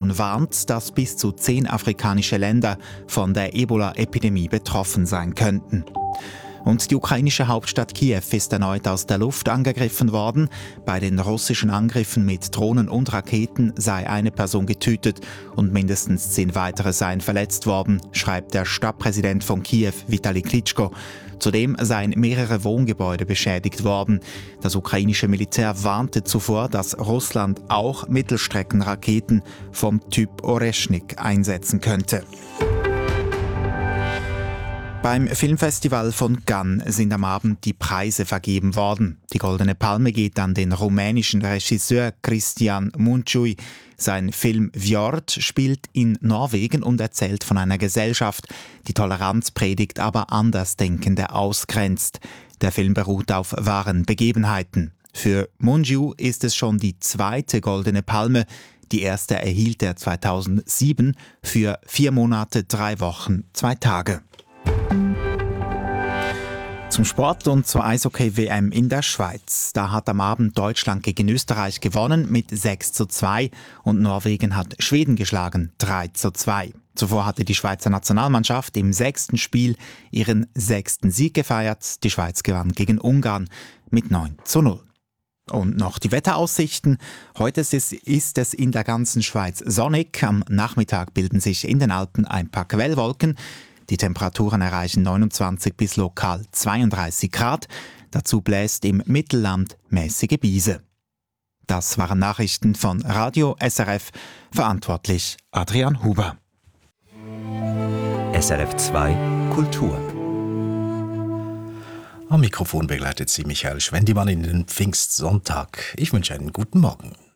Organisation warnt, dass bis zu 10 afrikanische Länder von der Ebola-Epidemie betroffen sein könnten. Und die ukrainische Hauptstadt Kiew ist erneut aus der Luft angegriffen worden. Bei den russischen Angriffen mit Drohnen und Raketen sei eine Person getötet und mindestens 10 weitere seien verletzt worden, schreibt der Stadtpräsident von Kiew, Vitali Klitschko. Zudem seien mehrere Wohngebäude beschädigt worden. Das ukrainische Militär warnte zuvor, dass Russland auch Mittelstreckenraketen vom Typ Oreschnik einsetzen könnte. Beim Filmfestival von Cannes sind am Abend die Preise vergeben worden. Die Goldene Palme geht an den rumänischen Regisseur Cristian Mungiu. Sein Film Fjord spielt in Norwegen und erzählt von einer Gesellschaft, die Toleranz predigt, aber Andersdenkende ausgrenzt. Der Film beruht auf wahren Begebenheiten. Für Mungiu ist es schon die 2. Goldene Palme. Die erste erhielt er 2007 für 4 Monate, 3 Wochen, 2 Tage. Zum Sport und zur Eishockey-WM in der Schweiz. Da hat am Abend Deutschland gegen Österreich gewonnen mit 6:2 und Norwegen hat Schweden geschlagen 3:2. Zuvor hatte die Schweizer Nationalmannschaft im 6. Spiel ihren 6. Sieg gefeiert. Die Schweiz gewann gegen Ungarn mit 9:0. Und noch die Wetteraussichten. Heute ist es in der ganzen Schweiz sonnig. Am Nachmittag bilden sich in den Alpen ein paar Quellwolken. Die Temperaturen erreichen 29 bis lokal 32 Grad. Dazu bläst im Mittelland mäßige Biese. Das waren Nachrichten von Radio SRF. Verantwortlich Adrian Huber. SRF 2 Kultur. Am Mikrofon begleitet Sie Michael Schwendimann in den Pfingstsonntag. Ich wünsche einen guten Morgen.